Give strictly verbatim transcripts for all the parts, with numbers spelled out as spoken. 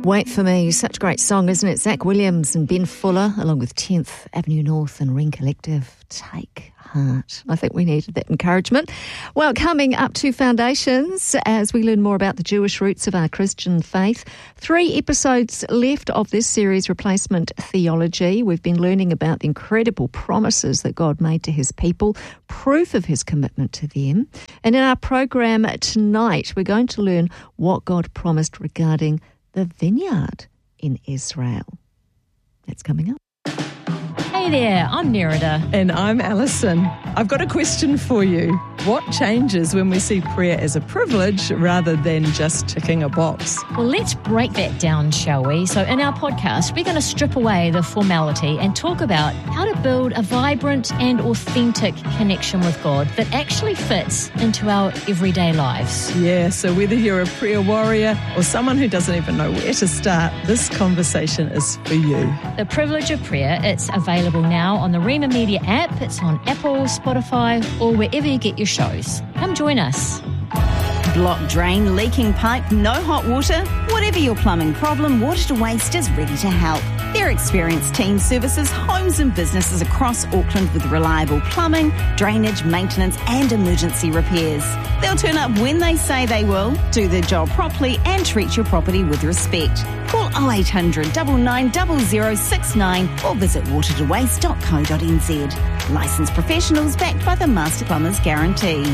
Wait for Me, such a great song, isn't it? Zach Williams and Ben Fuller, along with tenth Avenue North and Ring Collective. Take heart. I think we needed that encouragement. Well, coming up to Foundations, as we learn more about the Jewish roots of our Christian faith. Three episodes left of this series, Replacement Theology. We've been learning about the incredible promises that God made to his people, proof of his commitment to them. And in our program tonight, we're going to learn what God promised regarding the vineyard in Israel. That's coming up. Hey there, I'm Nerida. And I'm Alison. I've got a question for you. What changes when we see prayer as a privilege rather than just ticking a box? Well, let's break that down, shall we? So in our podcast, we're going to strip away the formality and talk about how to build a vibrant and authentic connection with God that actually fits into our everyday lives. Yeah, so whether you're a prayer warrior or someone who doesn't even know where to start, this conversation is for you. The Privilege of Prayer, it's available now on the Rema Media app. It's on Apple, Spotify, or wherever you get your shows. Come join us. Blocked drain, leaking pipe, no hot water? Whatever your plumbing problem, Water to Waste is ready to help. Their experienced team services homes and businesses across Auckland with reliable plumbing, drainage, maintenance and emergency repairs. They'll turn up when they say they will, do their job properly and treat your property with respect. Call oh eight hundred, nine nine zero zero six nine or visit water to waste dot co dot n z. Licensed professionals backed by the Master Plumbers Guarantee.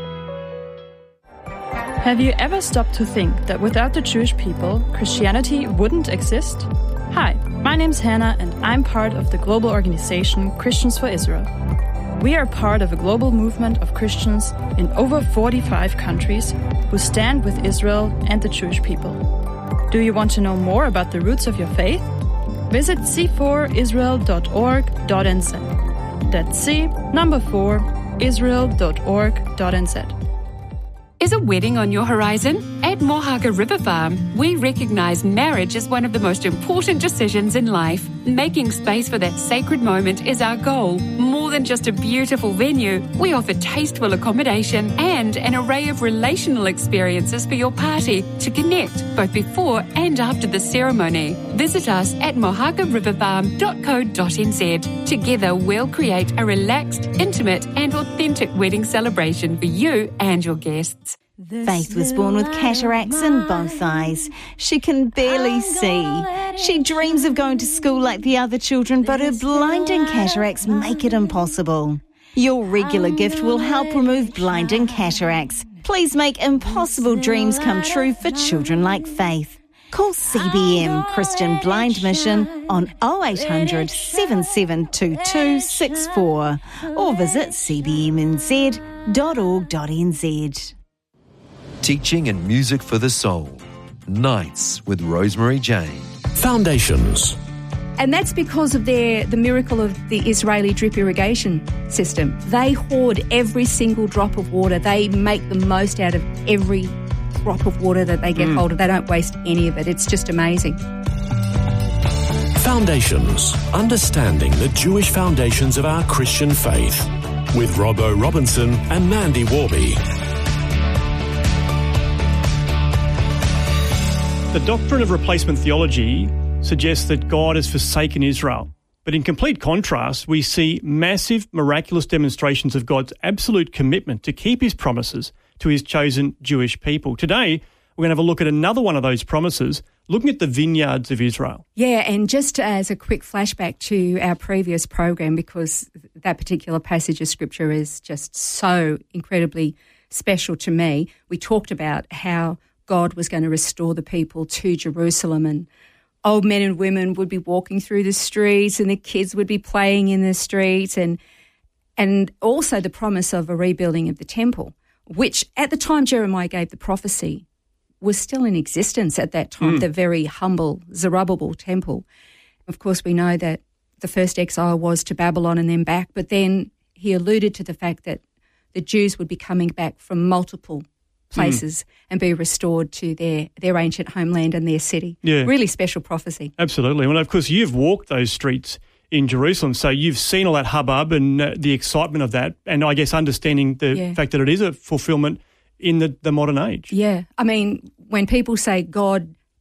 Have you ever stopped to think that without the Jewish people, Christianity wouldn't exist? Hi, my name's Hannah and I'm part of the global organization Christians for Israel. We are part of a global movement of Christians in over forty-five countries who stand with Israel and the Jewish people. Do you want to know more about the roots of your faith? Visit c four israel dot org dot n z. That's C, number four, israel dot org dot n z. Is a wedding on your horizon? At Mohaka River Farm, we recognise marriage as one of the most important decisions in life. Making space for that sacred moment is our goal. More than just a beautiful venue, we offer tasteful accommodation and an array of relational experiences for your party to connect both before and after the ceremony. Visit us at mohaka river farm dot co dot n z. Together, we'll create a relaxed, intimate and authentic wedding celebration for you and your guests. Faith was born with cataracts in both eyes. She can barely see. She dreams of going to school like the other children, but her blinding cataracts make it impossible. Your regular gift will help remove blinding cataracts. Please make impossible dreams come true for children like Faith. Call C B M Christian Blind Mission on oh eight hundred, seven seven two two six four or visit c b m n z dot org dot n z. Teaching and music for the soul. Nights with Rosemary Jane. Foundations. And that's because of their the miracle of the Israeli drip irrigation system. They hoard every single drop of water. They make the most out of every drop of water that they get mm. hold of. They don't waste any of it. It's just amazing. Foundations. Understanding the Jewish foundations of our Christian faith. With Robbo Robinson and Mandy Warby. The doctrine of replacement theology suggests that God has forsaken Israel. But in complete contrast, we see massive, miraculous demonstrations of God's absolute commitment to keep his promises to his chosen Jewish people. Today, we're going to have a look at another one of those promises, looking at the vineyards of Israel. Yeah, and just as a quick flashback to our previous program, because that particular passage of Scripture is just so incredibly special to me, we talked about how God was going to restore the people to Jerusalem, and old men and women would be walking through the streets and the kids would be playing in the streets, and and also the promise of a rebuilding of the temple, which at the time Jeremiah gave the prophecy was still in existence at that time, mm. the very humble Zerubbabel temple. Of course, we know that the first exile was to Babylon and then back, but then he alluded to the fact that the Jews would be coming back from multiple places mm. and be restored to their, their ancient homeland and their city. Yeah. Really special prophecy. Absolutely. Well, of course, you've walked those streets in Jerusalem, so you've seen all that hubbub and uh, the excitement of that, and I guess understanding the yeah. fact that it is a fulfillment in the, the modern age. Yeah. I mean, when people say God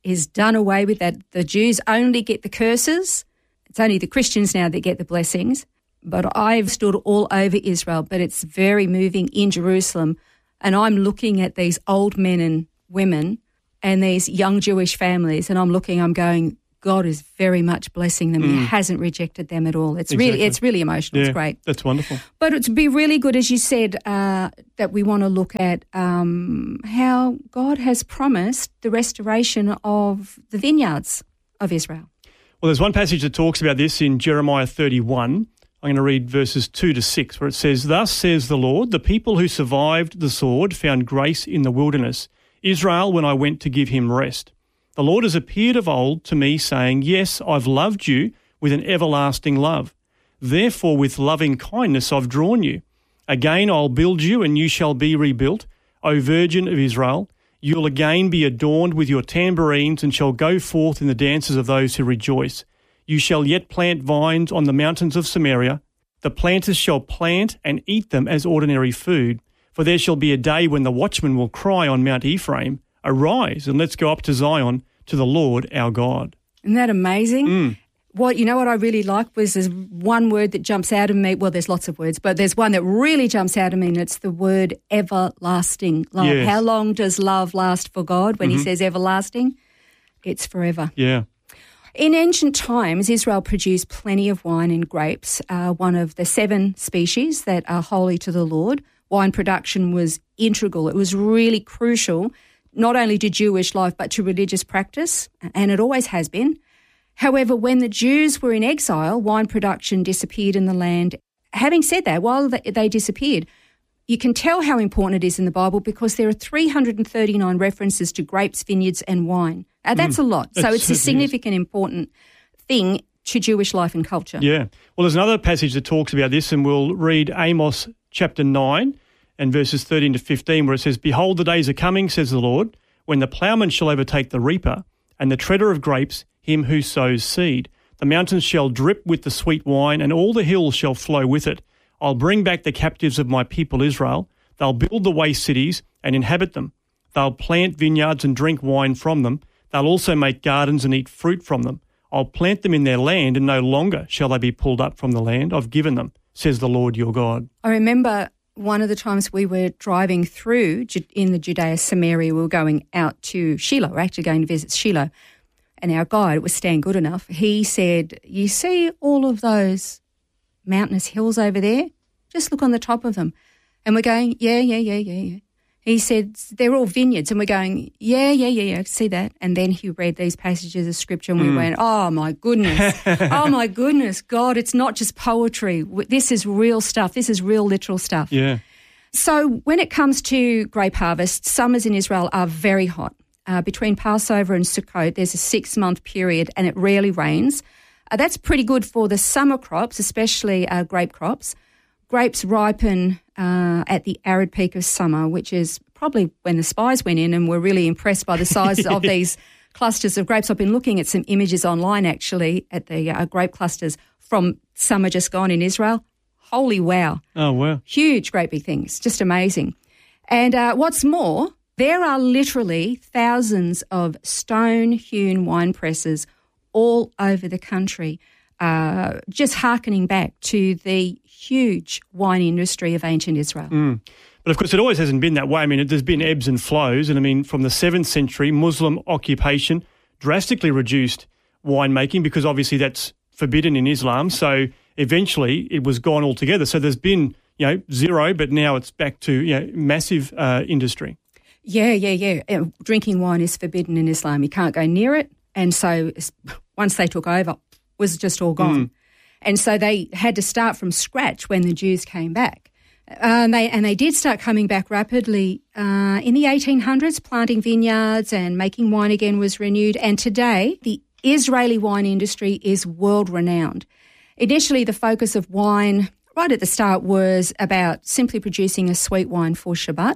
is done away with, that the Jews only get the curses. It's only the Christians now that get the blessings. But I've stood all over Israel, but it's very moving in Jerusalem. And I'm looking at these old men and women and these young Jewish families, and I'm looking, I'm going, God is very much blessing them. Mm. He hasn't rejected them at all. It's exactly. really it's really emotional. Yeah, it's great. That's wonderful. But it would be really good, as you said, uh, that we want to look at um, how God has promised the restoration of the vineyards of Israel. Well, there's one passage that talks about this in Jeremiah thirty-one. I'm going to read verses two to six, where it says, "Thus says the Lord, the people who survived the sword found grace in the wilderness, Israel when I went to give him rest. The Lord has appeared of old to me, saying, Yes, I've loved you with an everlasting love. Therefore with loving kindness I've drawn you. Again I'll build you, and you shall be rebuilt, O Virgin of Israel. You'll again be adorned with your tambourines, and shall go forth in the dances of those who rejoice. You shall yet plant vines on the mountains of Samaria. The planters shall plant and eat them as ordinary food. For there shall be a day when the watchman will cry on Mount Ephraim, Arise, and let's go up to Zion, to the Lord our God." Isn't that amazing? Mm. What you know what I really like was there's one word that jumps out of me. Well, there's lots of words, but there's one that really jumps out of me, and it's the word everlasting love. Yes. How long does love last for God? When mm-hmm. he says everlasting, it's forever. Yeah. In ancient times, Israel produced plenty of wine and grapes, uh, one of the seven species that are holy to the Lord. Wine production was integral. It was really crucial, not only to Jewish life, but to religious practice, and it always has been. However, when the Jews were in exile, wine production disappeared in the land. Having said that, while they disappeared, you can tell how important it is in the Bible because there are three hundred thirty-nine references to grapes, vineyards and wine. Uh, that's mm, a lot. So it's a significant, is. important thing to Jewish life and culture. Yeah. Well, there's another passage that talks about this, and we'll read Amos chapter nine and verses thirteen to fifteen, where it says, "Behold, the days are coming, says the Lord, when the ploughman shall overtake the reaper, and the treader of grapes him who sows seed. The mountains shall drip with the sweet wine, and all the hills shall flow with it. I'll bring back the captives of my people Israel. They'll build the waste cities and inhabit them. They'll plant vineyards and drink wine from them. They'll also make gardens and eat fruit from them. I'll plant them in their land, and no longer shall they be pulled up from the land I've given them, says the Lord your God." I remember one of the times we were driving through in the Judea Samaria, we were going out to Shiloh. We're actually going to visit Shiloh. And our guide was Stan Goodenough. He said, "You see all of those mountainous hills over there? Just look on the top of them." And we're going, yeah, yeah, yeah, yeah, yeah. He said, "They're all vineyards." And we're going, yeah, yeah, yeah, yeah, I see that. And then he read these passages of scripture and we mm. went, oh, my goodness. oh, my goodness, God, it's not just poetry. This is real stuff. This is real literal stuff. Yeah. So when it comes to grape harvest, summers in Israel are very hot. Uh, between Passover and Sukkot, there's a six-month period and it rarely rains. Uh, that's pretty good for the summer crops, especially uh, grape crops. Grapes ripen uh, at the arid peak of summer, which is probably when the spies went in and were really impressed by the size of these clusters of grapes. I've been looking at some images online, actually, at the uh, grape clusters from summer just gone in Israel. Holy wow. Oh, wow. Huge, great big things. Just amazing. And uh, what's more, there are literally thousands of stone-hewn wine presses all over the country, uh, just hearkening back to the huge wine industry of ancient Israel. Mm. But, of course, it always hasn't been that way. I mean, it, there's been ebbs and flows. And, I mean, from the seventh century, Muslim occupation drastically reduced winemaking because, obviously, that's forbidden in Islam. So, eventually, it was gone altogether. So, there's been, you know, zero, but now it's back to, you know, massive uh, industry. Yeah, yeah, yeah. Uh, drinking wine is forbidden in Islam. You can't go near it. And so once they took over, it was just all gone. Mm. And so they had to start from scratch when the Jews came back. Uh, and, they, and they did start coming back rapidly. Uh, in the eighteen hundreds, planting vineyards and making wine again was renewed. And today, the Israeli wine industry is world-renowned. Initially, the focus of wine right at the start was about simply producing a sweet wine for Shabbat.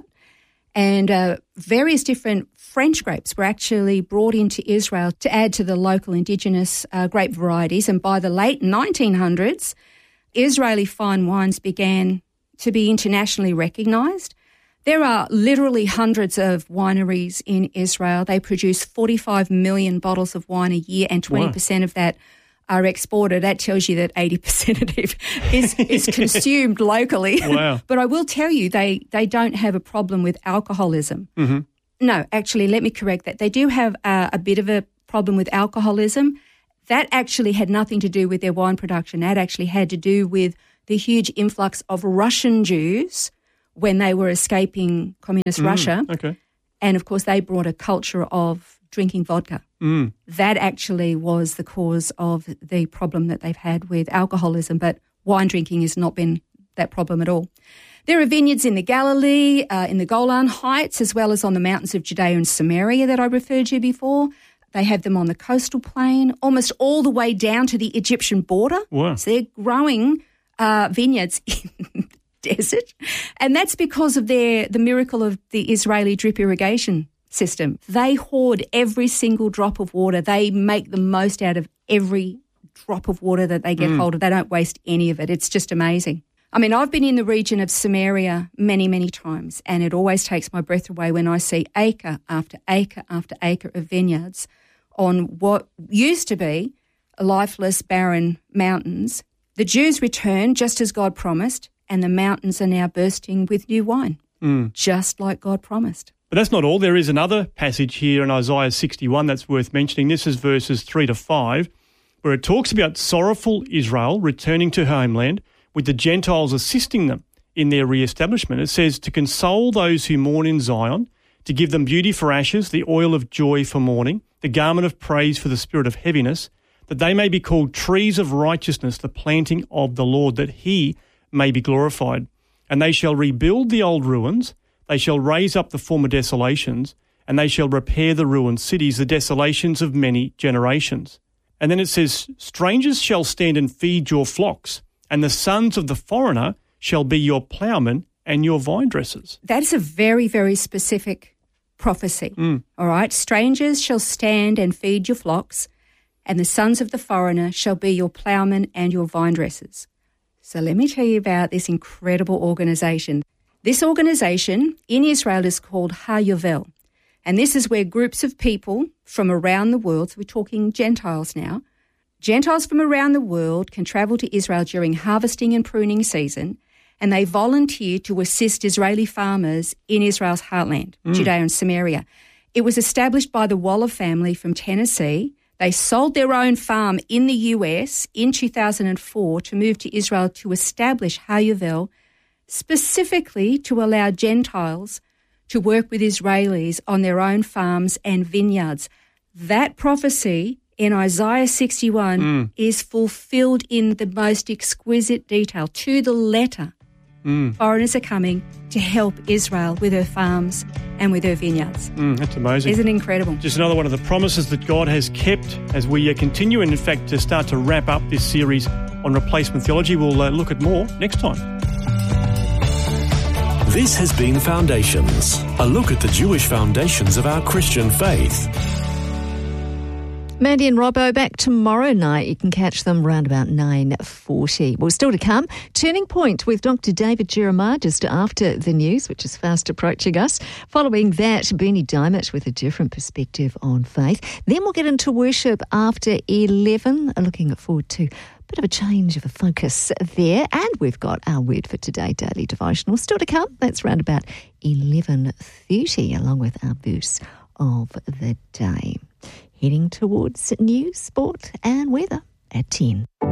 And uh, various different French grapes were actually brought into Israel to add to the local indigenous uh, grape varieties. And by the late nineteen hundreds, Israeli fine wines began to be internationally recognised. There are literally hundreds of wineries in Israel. They produce forty-five million bottles of wine a year, and twenty percent wow. of that are exported. That tells you that eighty percent of it is, is consumed locally. Wow. But I will tell you, they, they don't have a problem with alcoholism. Mm-hmm. No, actually, let me correct that. They do have a, a bit of a problem with alcoholism. That actually had nothing to do with their wine production. That actually had to do with the huge influx of Russian Jews when they were escaping communist mm, Russia. Okay. And, of course, they brought a culture of drinking vodka. Mm. That actually was the cause of the problem that they've had with alcoholism, but wine drinking has not been that problem at all. There are vineyards in the Galilee, uh, in the Golan Heights, as well as on the mountains of Judea and Samaria that I referred to before. They have them on the coastal plain, almost all the way down to the Egyptian border. Wow. So they're growing uh, vineyards in the desert. And that's because of their the miracle of the Israeli drip irrigation system. They hoard every single drop of water. They make the most out of every drop of water that they get mm. hold of. They don't waste any of it. It's just amazing. I mean, I've been in the region of Samaria many, many times, and it always takes my breath away when I see acre after acre after acre of vineyards on what used to be lifeless, barren mountains. The Jews returned just as God promised, and the mountains are now bursting with new wine, mm. just like God promised. But that's not all. There is another passage here in Isaiah sixty-one that's worth mentioning. This is verses three to five, where it talks about sorrowful Israel returning to her homeland, with the Gentiles assisting them in their re-establishment. It says, to console those who mourn in Zion, to give them beauty for ashes, the oil of joy for mourning, the garment of praise for the spirit of heaviness, that they may be called trees of righteousness, the planting of the Lord, that he may be glorified. And they shall rebuild the old ruins, they shall raise up the former desolations, and they shall repair the ruined cities, the desolations of many generations. And then it says, strangers shall stand and feed your flocks, and the sons of the foreigner shall be your ploughmen and your vine dressers. That's a very, very specific prophecy, mm. all right? Strangers shall stand and feed your flocks, and the sons of the foreigner shall be your ploughmen and your vine dressers. So let me tell you about this incredible organisation. This organisation in Israel is called HaYovel, and this is where groups of people from around the world, so we're talking Gentiles now, Gentiles from around the world can travel to Israel during harvesting and pruning season, and they volunteer to assist Israeli farmers in Israel's heartland, mm. Judea and Samaria. It was established by the Waller family from Tennessee. They sold their own farm in the U S in two thousand four to move to Israel to establish HaYovel, specifically to allow Gentiles to work with Israelis on their own farms and vineyards. That prophecy in Isaiah sixty-one mm. is fulfilled in the most exquisite detail, to the letter. Mm. Foreigners are coming to help Israel with her farms and with her vineyards. Mm, that's amazing. Isn't it incredible? Just another one of the promises that God has kept as we uh, continue, and in fact to start to wrap up this series on replacement theology. We'll uh, look at more next time. This has been Foundations, a look at the Jewish foundations of our Christian faith. Mandy and Robbo back tomorrow night. You can catch them round about nine forty. Well, still to come, Turning Point with Doctor David Jeremiah just after the news, which is fast approaching us. Following that, Bernie Diamond with a different perspective on faith. Then we'll get into worship after eleven. Looking forward to a bit of a change of a focus there. And we've got our Word for Today daily devotional still to come. That's round about eleven thirty, along with our verse of the day. Heading towards news, sport and weather at ten.